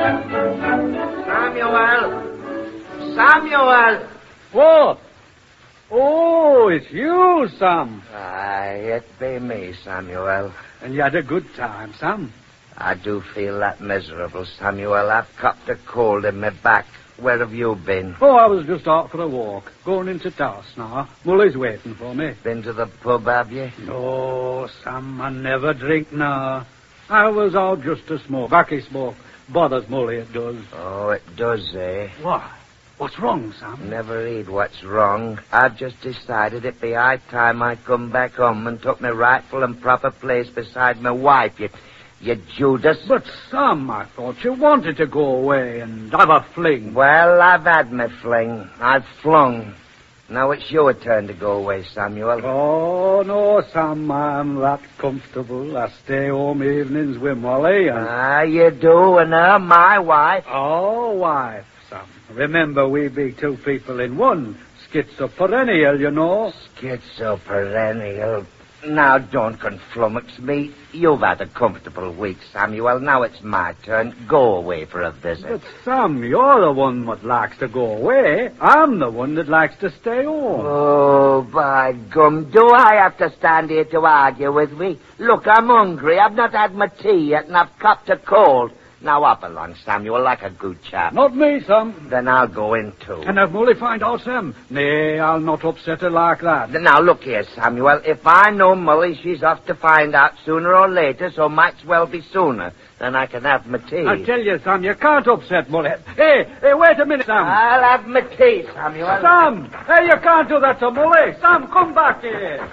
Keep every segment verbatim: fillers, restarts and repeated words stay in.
Samuel! Samuel! What? Oh, it's you, Sam. Aye, it be me, Samuel. And you had a good time, Sam? I do feel that miserable, Samuel. I've copped a cold in my back. Where have you been? Oh, I was just out for a walk. Going into town now. Mully's waiting for me. Been to the pub, have you? No, Sam, I never drink now. I was out just to smoke. Backy smoke. Bothers Mully, it does. Oh, it does, eh? What? What's wrong, Sam? Never read what's wrong. I've just decided it'd be high time I come back home and took my rightful and proper place beside my wife, you, you Judas. But, Sam, I thought you wanted to go away and have a fling. Well, I've had my fling. I've flung. Now it's your turn to go away, Samuel. Oh, no, Sam, I'm that comfortable. I stay home evenings with Molly and... Ah, you do, and her, my wife. Oh, wife, Sam. Remember, we be two people in one. Schizoperennial, you know. Schizoperennial. Now, don't conflummox me. You've had a comfortable week, Samuel. Now it's my turn. Go away for a visit. But, Sam, you're the one that likes to go away. I'm the one that likes to stay home. Oh, by gum. Do I have to stand here to argue with me? Look, I'm hungry. I've not had my tea yet, and I've copped a cold. Now up along, Samuel, like a good chap. Not me, Sam. Then I'll go in, too. And if Molly find out, Sam? Nay, I'll not upset her like that. Now, look here, Samuel. If I know Molly, she's off to find out sooner or later, so might's well be sooner. Then I can have my tea. I tell you, Sam, you can't upset Molly. Hey, hey, wait a minute, Sam. I'll have my tea, Samuel. Sam, hey, you can't do that to Molly. Sam, come back here.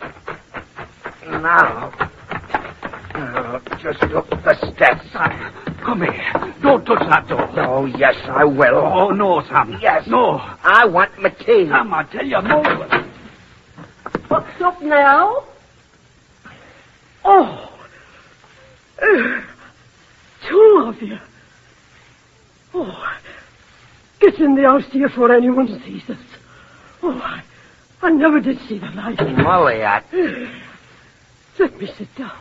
Now, oh, just up the steps. Sam, come here. Don't touch that door. Oh, yes, I will. Oh, no, Sam. Yes. No. I want my tea. Sam, I tell you, Molly. What's up now? Oh. Uh, two of you. Oh. Get in the house here before anyone sees us. Oh, I, I never did see the like. Molly, I... Let me sit down.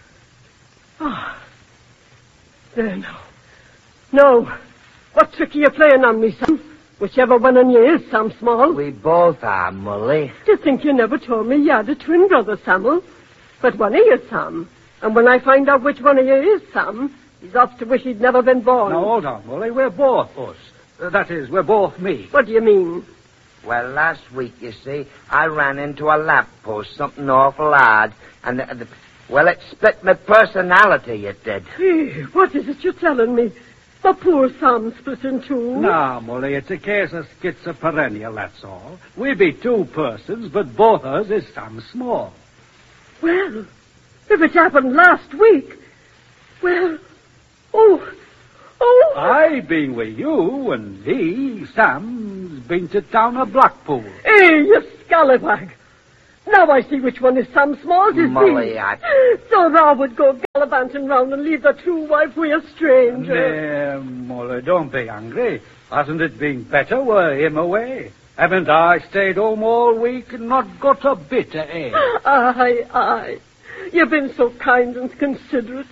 Ah. There now. No. What trick are you playing on me, Sam? Whichever one of you is, Sam Small. We both are, Molly. To think you never told me you had a twin brother, Samuel. But one of you, Sam. And when I find out which one of you is, Sam, he's off to wish he'd never been born. Now, hold on, Molly. We're both us. Uh, that is, we're both me. What do you mean? Well, last week, you see, I ran into a lamppost, something awful hard, and, the, the, well, it split my personality, it did. Hey, what is it you're telling me? The poor Sam split in two? No, Molly, it's a case of schizoperennial, that's all. We be two persons, but both of us is Sam Small. Well, if it happened last week, well, oh, oh. I been with you, and he, Sam's been to town of Blackpool. Hey, you scallywag. Now I see which one is Sam Small's, is Molly, he? I... So thou would go gallivanting round and leave the true wife with a stranger. Nay, Molly, don't be angry. Hasn't it been better were him away? Haven't I stayed home all week and not got a bit of air? Aye, aye. You've been so kind and considerate.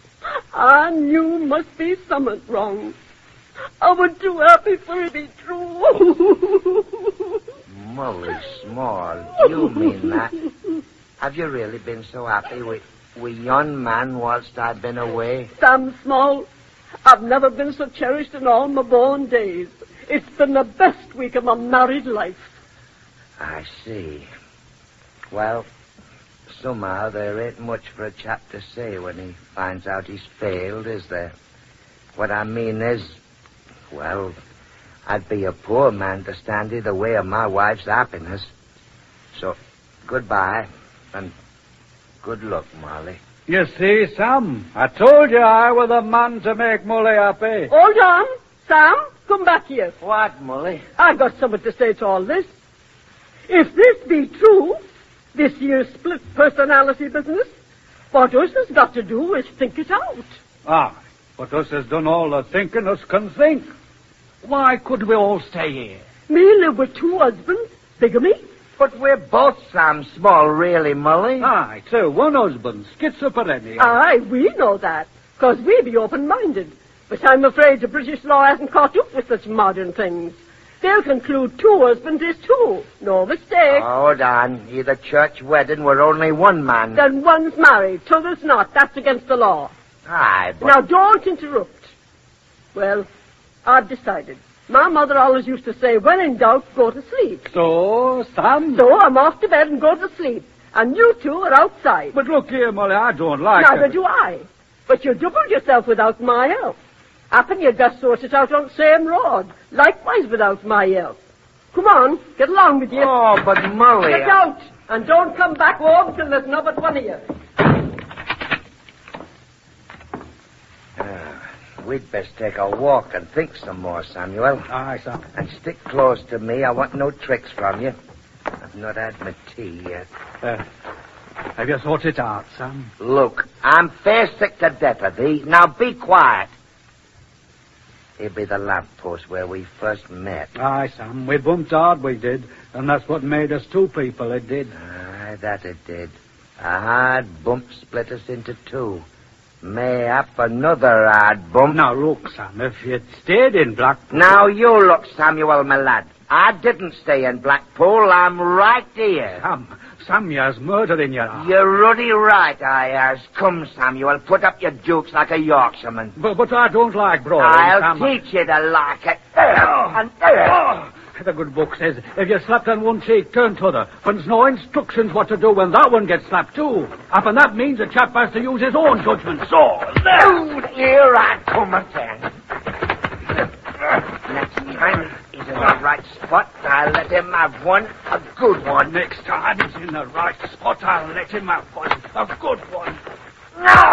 I knew must be something wrong. I was too happy for it to be true. Molly Small, you mean that? Have you really been so happy with, with yon man whilst I've been away? Sam Small, I've never been so cherished in all my born days. It's been the best week of my married life. I see. Well, somehow there ain't much for a chap to say when he finds out he's failed, is there? What I mean is, well, I'd be a poor man to stand in the way of my wife's happiness. So, goodbye, and good luck, Molly. You see, Sam, I told you I was the man to make Molly happy. Hold on. Sam, come back here. What, Molly? I've got something to say to all this. If this be true, this year's split personality business, what us has got to do is think it out. Ah, but us has done all the thinking us can think. Why could we all stay here? Me live with two husbands, bigamy. But we're both Sam Small, really, Molly. Aye, two, one husband, schizophrenia. Aye, we know that, because we be open-minded. But I'm afraid the British law hasn't caught up with such modern things. They'll conclude two husbands is two. No mistake. Hold on. Either church wedding were only one man. Then one's married, t'other's not. That's against the law. Aye, but... Now, don't interrupt. Well, I've decided. My mother always used to say, when in doubt, go to sleep. So, Sam? So I'm off to bed and go to sleep. And you two are outside. But look here, Molly, I don't like Neither it. do I. But you doubled yourself without my help. Happen you got sorted out on the same road. Likewise without my help. Come on, get along with you. Oh, but Molly... Get out, and don't come back home till there's not but one of you. Uh, we'd best take a walk and think some more, Samuel. Aye, Sam. And stick close to me. I want no tricks from you. I've not had my tea yet. Uh, have you thought it out, Sam? Look, I'm fair sick to death of thee. Now be quiet. It'll be the lamppost where we first met. Aye, Sam. We bumped hard, we did. And that's what made us two people, it did. Aye, that it did. A hard bump split us into two. Mayhap another hard bump. Now, look, Sam, if you'd stayed in Blackpool... Now you look, Samuel, my lad. I didn't stay in Blackpool. I'm right here. Sam, Sam, you has murder in your heart. You're ruddy right, I has. Come, Samuel, put up your dukes like a Yorkshireman. But, but I don't like brawling, I'll Sam. teach you to like it. And Oh, the good book says, if you're slapped on one cheek, turn t'other. But there's no instructions what to do when that one gets slapped too. Up and that means a chap has to use his own judgment. So, Oh, here I come again. Next time he's in the right spot, I'll let him have one, a good one. next time he's in the right spot, I'll let him have one. A good one. No!